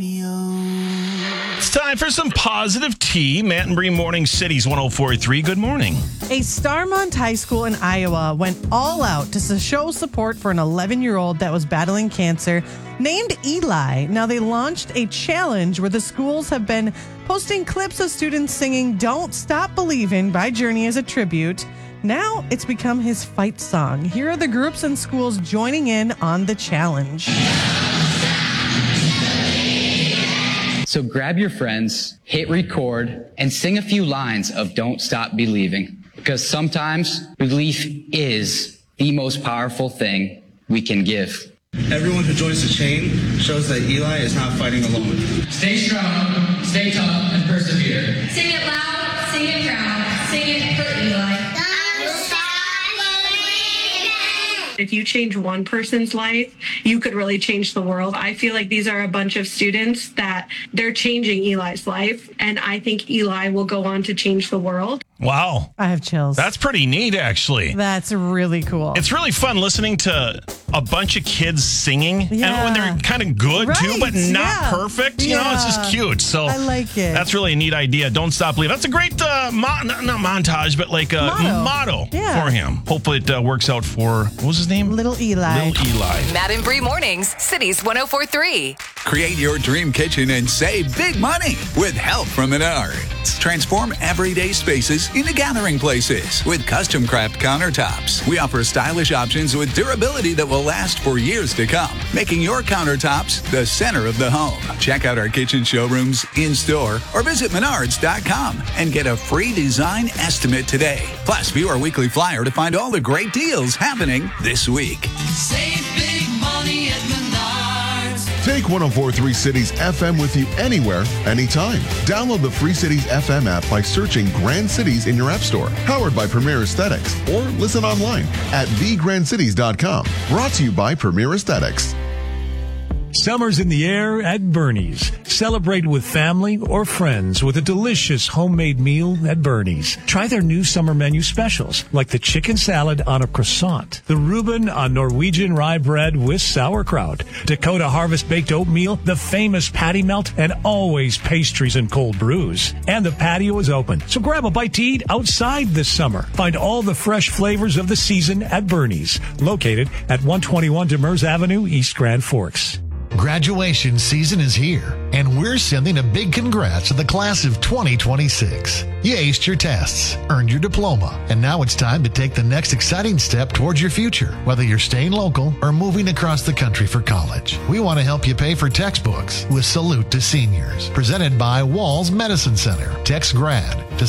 It's time for some positive tea. Matt and Bree Morning Cities 104.3. Good morning. A Starmont High School in Iowa went all out to show support for an 11-year-old that was battling cancer named Eli. Now, they launched a challenge where the schools have been posting clips of students singing Don't Stop Believin' by Journey as a tribute. Now it's become his fight song. Here are the groups and schools joining in on the challenge. So grab your friends, hit record, and sing a few lines of Don't Stop Believing. Because sometimes belief is the most powerful thing we can give. Everyone who joins the chain shows that Eli is not fighting alone. Stay strong, stay tough, and persevere. Sing it loud, sing it proud, sing it for Eli. If you change one person's life, you could really change the world. I feel like these are a bunch of students that they're changing Eli's life, and I think Eli will go on to change the world. Wow. I have chills. That's pretty neat, actually. That's really cool. It's really fun listening to a bunch of kids singing. Yeah. And when they're kind of good, too, but not perfect. You know, it's just cute. So I like it. That's really a neat idea. Don't stop believing. That's a great, not montage, but like a motto for him. Hopefully it works out for, what was his name? Little Eli. Little Eli. Matt and Bree Mornings, Cities 104.3. Create your dream kitchen and save big money with help from Menards. Transform everyday spaces into gathering places with custom craft countertops. We offer stylish options with durability that will last for years to come, making your countertops the center of the home. Check out our kitchen showrooms in-store or visit Menards.com and get a free design estimate today. Plus, view our weekly flyer to find all the great deals happening this week. Save big money at Menards. Take 104.3 Cities FM with you anywhere, anytime. Download the free Cities FM app by searching Grand Cities in your app store. Powered by Premier Aesthetics. Or listen online at thegrandcities.com. Brought to you by Premier Aesthetics. Summer's in the air at Bernie's. Celebrate with family or friends with a delicious homemade meal at Bernie's. Try their new summer menu specials, like the chicken salad on a croissant, the Reuben on Norwegian rye bread with sauerkraut, Dakota Harvest baked oatmeal, the famous patty melt, and always pastries and cold brews. And the patio is open, so grab a bite to eat outside this summer. Find all the fresh flavors of the season at Bernie's, located at 121 Demers Avenue, East Grand Forks. Graduation season is here, and we're sending a big congrats to the class of 2026. You aced your tests, earned your diploma, and now it's time to take the next exciting step towards your future, whether you're staying local or moving across the country for college. We want to help you pay for textbooks with Salute to Seniors, presented by Walls Medicine Center. Text GRAD to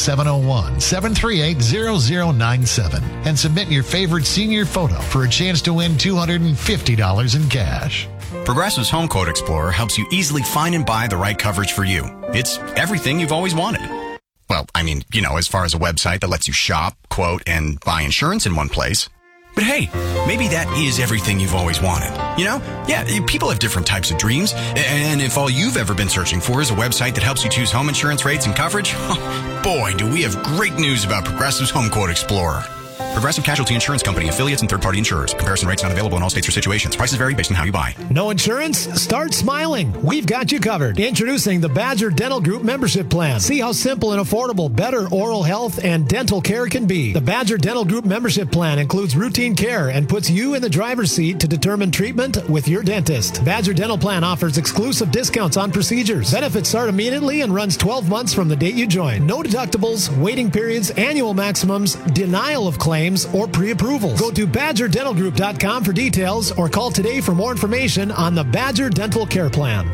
701-738-0097 and submit your favorite senior photo for a chance to win $250 in cash. Progressive's Home Quote Explorer helps you easily find and buy the right coverage for you. It's everything you've always wanted. Well, I mean, as far as a website that lets you shop, quote, and buy insurance in one place. But hey, maybe that is everything you've always wanted. Yeah, people have different types of dreams. And if all you've ever been searching for is a website that helps you choose home insurance rates and coverage, boy, do we have great news about Progressive's Home Quote Explorer. Progressive Casualty Insurance Company, affiliates, and third-party insurers. Comparison rates not available in all states or situations. Prices vary based on how you buy. No insurance? Start smiling. We've got you covered. Introducing the Badger Dental Group membership plan. See how simple and affordable better oral health and dental care can be. The Badger Dental Group membership plan includes routine care and puts you in the driver's seat to determine treatment with your dentist. Badger Dental Plan offers exclusive discounts on procedures. Benefits start immediately and runs 12 months from the date you join. No deductibles, waiting periods, annual maximums, denial of claims, or pre-approvals. Go to BadgerDentalGroup.com for details or call today for more information on the Badger Dental Care Plan.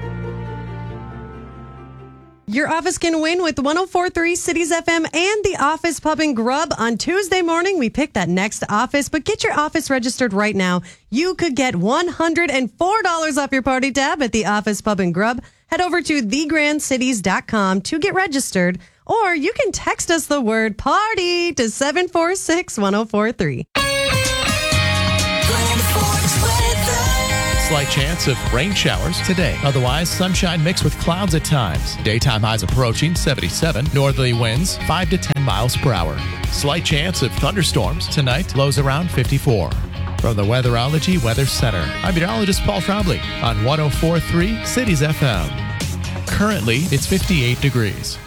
Your office can win with 104.3 Cities FM and the Office Pub and Grub. On Tuesday morning, we pick that next office, but get your office registered right now. You could get $104 off your party tab at the Office Pub and Grub. Head over to thegrandcities.com to get registered, or you can text us the word party to 746-1043. Slight chance of rain showers today. Otherwise, sunshine mixed with clouds at times. Daytime highs approaching 77. Northerly winds 5 to 10 miles per hour. Slight chance of thunderstorms tonight. Lows around 54. From the Weatherology Weather Center, I'm meteorologist Paul Trombley on 104.3 Cities FM. Currently, it's 58 degrees.